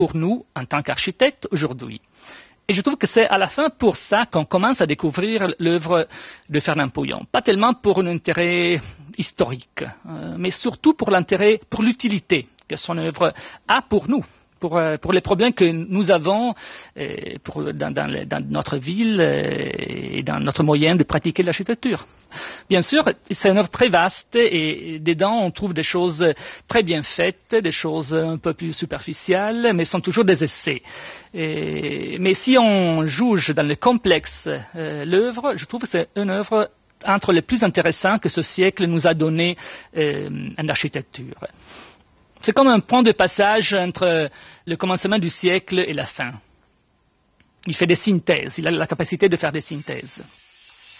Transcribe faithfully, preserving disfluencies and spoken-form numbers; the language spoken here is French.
pour nous en tant qu'architectes aujourd'hui. Et je trouve que c'est à la fin pour ça qu'on commence à découvrir l'œuvre de Fernand Pouillon. Pas tellement pour un intérêt historique, euh, mais surtout pour l'intérêt, pour l'utilité que son œuvre a pour nous. Pour, pour les problèmes que nous avons euh, pour, dans, dans, dans notre ville euh, et dans notre moyen de pratiquer l'architecture. Bien sûr, c'est une œuvre très vaste et dedans on trouve des choses très bien faites, des choses un peu plus superficielles, mais sont toujours des essais. Et, mais si on juge dans le complexe euh, l'œuvre, je trouve que c'est une œuvre entre les plus intéressantes que ce siècle nous a donné euh, en architecture. C'est comme un point de passage entre le commencement du siècle et la fin. Il fait des synthèses, il a la capacité de faire des synthèses.